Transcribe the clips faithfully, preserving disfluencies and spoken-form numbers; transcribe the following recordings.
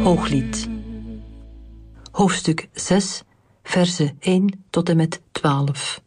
Hooglied. Hoofdstuk zes, verzen één tot en met twaalf.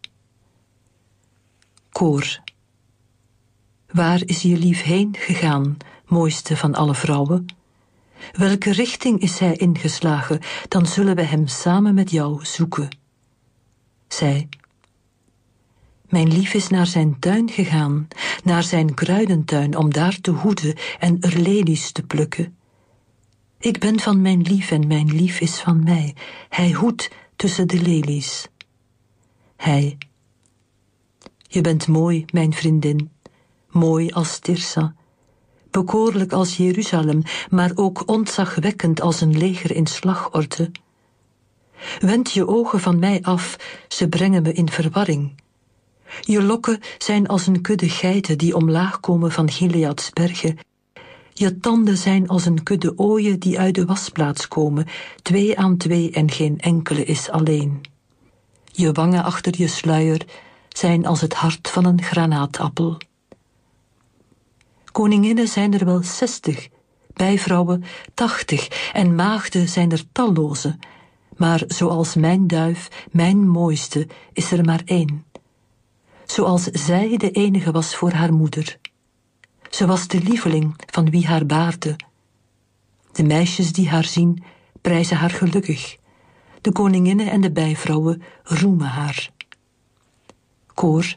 Koor. Waar is je lief heen gegaan, mooiste van alle vrouwen? Welke richting is hij ingeslagen, dan zullen we hem samen met jou zoeken. Zij. Mijn lief is naar zijn tuin gegaan, naar zijn kruidentuin, om daar te hoeden en er lelies te plukken. Ik ben van mijn lief en mijn lief is van mij. Hij hoedt tussen de lelies. Hij. Je bent mooi, mijn vriendin, mooi als Tirsa, bekoorlijk als Jeruzalem, maar ook ontzagwekkend als een leger in slagorde. Wend je ogen van mij af, ze brengen me in verwarring. Je lokken zijn als een kudde geiten die omlaag komen van Gileads bergen. Je tanden zijn als een kudde ooien die uit de wasplaats komen, twee aan twee en geen enkele is alleen. Je wangen achter je sluier zijn als het hart van een granaatappel. Koninginnen zijn er wel zestig, bijvrouwen tachtig en maagden zijn er talloze, maar zoals mijn duif, mijn mooiste, is er maar één. Zoals zij de enige was voor haar moeder. Ze was de lieveling van wie haar baarde. De meisjes die haar zien, prijzen haar gelukkig. De koninginnen en de bijvrouwen roemen haar. Koor.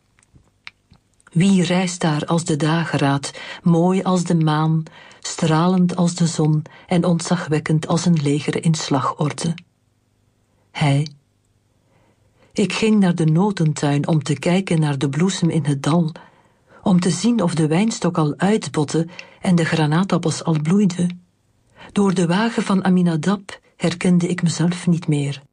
Wie reist daar als de dageraad, mooi als de maan, stralend als de zon en ontzagwekkend als een leger in slagorde? Hij. Ik ging naar de notentuin om te kijken naar de bloesem in het dal, om te zien of de wijnstok al uitbotte en de granaatappels al bloeiden. Door de wagen van Aminadab herkende ik mezelf niet meer.